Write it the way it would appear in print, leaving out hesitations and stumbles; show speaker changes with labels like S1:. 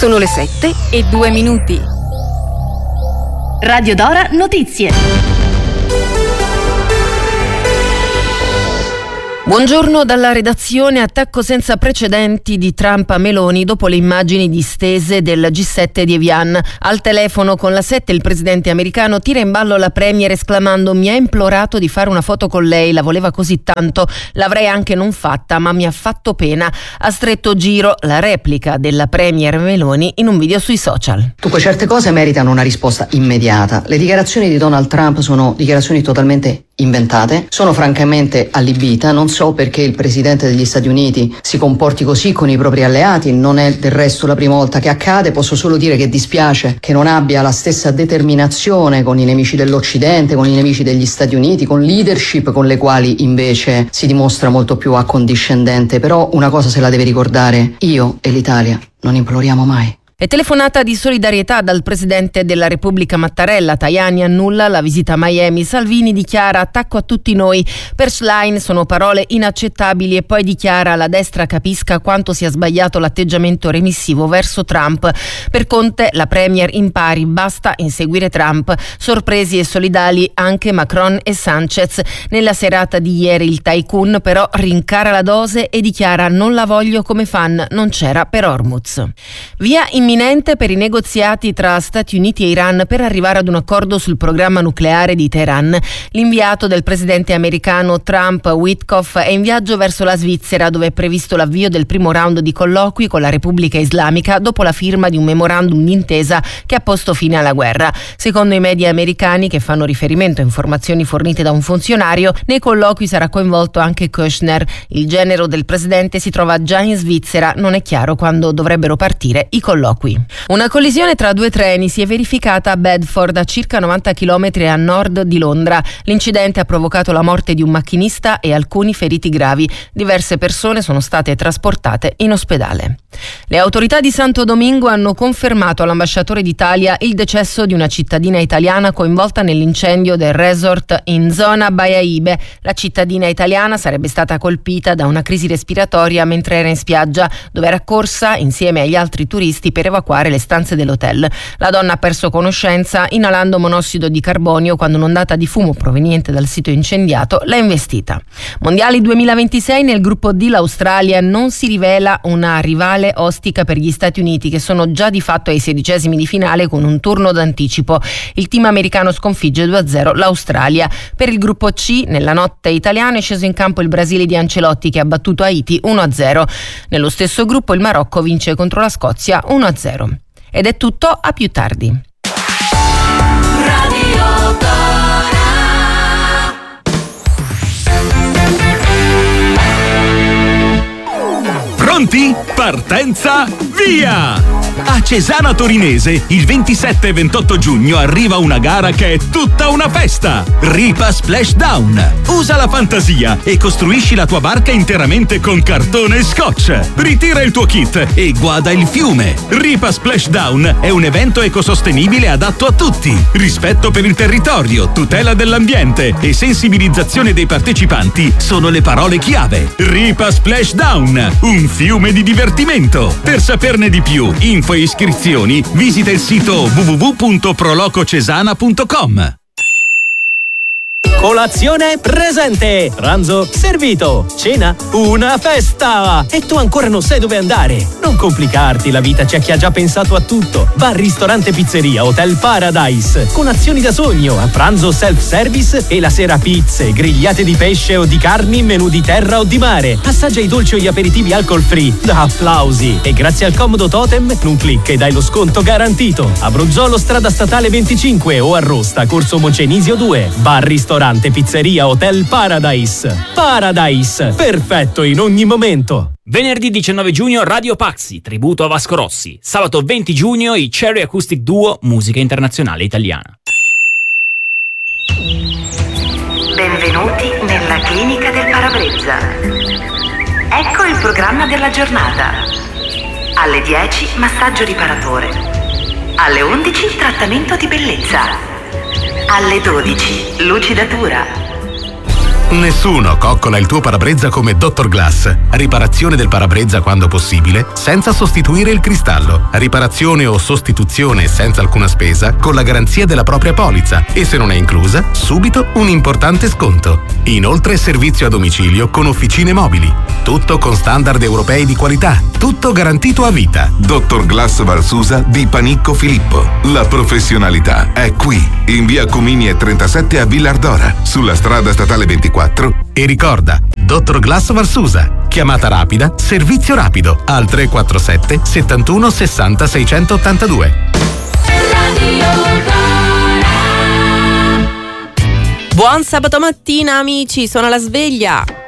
S1: Sono le 7:02.
S2: Radio Dora Notizie.
S3: Buongiorno dalla redazione. Attacco senza precedenti di Trump a Meloni dopo le immagini distese del G7 di Evian. Al telefono con la 7 il presidente americano tira in ballo la premier esclamando: mi ha implorato di fare una foto con lei, la voleva così tanto, l'avrei anche non fatta, ma mi ha fatto pena. A stretto giro la replica della premier Meloni in un video sui social.
S4: Dunque, certe cose meritano una risposta immediata. Le dichiarazioni di Donald Trump sono dichiarazioni totalmente inventate, sono francamente allibita, non so perché il presidente degli Stati Uniti si comporti così con i propri alleati, non è del resto la prima volta che accade, posso solo dire che dispiace che non abbia la stessa determinazione con i nemici dell'Occidente, con i nemici degli Stati Uniti, con leadership con le quali invece si dimostra molto più accondiscendente, però una cosa se la deve ricordare: io e l'Italia non imploriamo mai.
S3: E telefonata di solidarietà dal presidente della Repubblica Mattarella. Tajani annulla la visita a Miami. Salvini dichiara: attacco a tutti noi. Per Schlein sono parole inaccettabili, e poi dichiara: la destra capisca quanto sia sbagliato l'atteggiamento remissivo verso Trump. Per Conte la premier impari, basta inseguire Trump. Sorpresi e solidali anche Macron e Sanchez. Nella serata di ieri il tycoon però rincara la dose e dichiara: non la voglio come fan, non c'era per Hormuz. Via imminente per i negoziati tra Stati Uniti e Iran per arrivare ad un accordo sul programma nucleare di Teheran. L'inviato del presidente americano Trump, Witkoff, è in viaggio verso la Svizzera, dove è previsto l'avvio del primo round di colloqui con la Repubblica Islamica dopo la firma di un memorandum d'intesa che ha posto fine alla guerra. Secondo i media americani, che fanno riferimento a informazioni fornite da un funzionario, nei colloqui sarà coinvolto anche Kushner. Il genero del presidente si trova già in Svizzera, non è chiaro quando dovrebbero partire i colloqui. Una collisione tra due treni si è verificata a Bedford, a circa 90 km a nord di Londra. L'incidente ha provocato la morte di un macchinista e alcuni feriti gravi. Diverse persone sono state trasportate in ospedale. Le autorità di Santo Domingo hanno confermato all'ambasciatore d'Italia il decesso di una cittadina italiana coinvolta nell'incendio del resort in zona Baiaibe. La cittadina italiana sarebbe stata colpita da una crisi respiratoria mentre era in spiaggia, dove era corsa insieme agli altri turisti per evacuare le stanze dell'hotel. La donna ha perso conoscenza inalando monossido di carbonio quando un'ondata di fumo proveniente dal sito incendiato l'ha investita. Mondiali 2026, nel gruppo D l'Australia non si rivela una rivale ostica per gli Stati Uniti, che sono già di fatto ai 16esimi di finale con un turno d'anticipo. Il team americano sconfigge 2-0 l'Australia. Per il gruppo C, nella notte italiana, è sceso in campo il Brasile di Ancelotti, che ha battuto Haiti 1-0. Nello stesso gruppo il Marocco vince contro la Scozia 1-0. Ed è tutto, a più tardi.
S5: Radio Dora. Pronti? Partenza, via! A Cesana Torinese il 27 e 28 giugno arriva una gara che è tutta una festa. Ripa Splashdown. Usa la fantasia e costruisci la tua barca interamente con cartone e scotch. Ritira il tuo kit e guada il fiume. Ripa Splashdown è un evento ecosostenibile adatto a tutti. Rispetto per il territorio, tutela dell'ambiente e sensibilizzazione dei partecipanti sono le parole chiave. Ripa Splashdown, un fiume di divertimento. Per saperne di più, info e iscrizioni, visita il sito www.prolococesana.com.
S6: Colazione presente, pranzo servito, cena una festa e tu ancora non sai dove andare. Non complicarti la vita, c'è chi ha già pensato a tutto. Bar, ristorante, pizzeria, Hotel Paradise con azioni da sogno, a pranzo self-service e la sera pizze, grigliate di pesce o di carni, menù di terra o di mare. Assaggia i dolci o gli aperitivi alcol free da applausi e grazie al comodo totem un click e dai lo sconto garantito. A Bruzzolo, strada statale 25 o a Rosta, corso Moncenisio 2. Bar, ristorante, pizzeria, Hotel Paradise. Paradise, perfetto in ogni momento.
S7: Venerdì 19 giugno Radio Paxi, tributo a Vasco Rossi. Sabato 20 giugno i Cherry Acoustic Duo, musica internazionale italiana.
S8: Benvenuti nella clinica del parabrezza. Ecco il programma della giornata. Alle 10 massaggio riparatore. Alle 11 trattamento di bellezza. Alle 12 lucidatura.
S9: Nessuno coccola il tuo parabrezza come Dr. Glass. Riparazione del parabrezza quando possibile, senza sostituire il cristallo. Riparazione o sostituzione senza alcuna spesa, con la garanzia della propria polizza. E se non è inclusa, subito un importante sconto. Inoltre servizio a domicilio con officine mobili. Tutto con standard europei di qualità. Tutto garantito a vita.
S10: Dr. Glass Valsusa di Panicco Filippo. La professionalità è qui. In via Comini e 37 a Villardora, sulla strada statale 24.
S9: E ricorda, Dr. Glass Valsusa. Chiamata rapida, servizio rapido al 347 71 60 682.
S11: Buon sabato mattina amici, suona la sveglia.